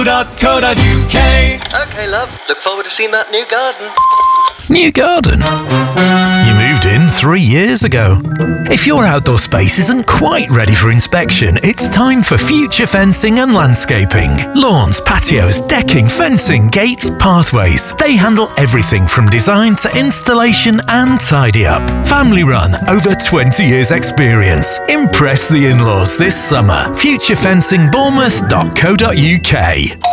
.co.uk. Okay, love. Look forward to seeing that new garden. New garden? You moved in 3 years ago. If your outdoor space isn't quite ready for inspection, it's time for Future Fencing and Landscaping. Lawns, patios, decking, fencing, gates, pathways. They handle everything from design to installation and tidy up. Family run, over 20 years experience. Impress the in-laws this summer. Futurefencingbournemouth.co.uk.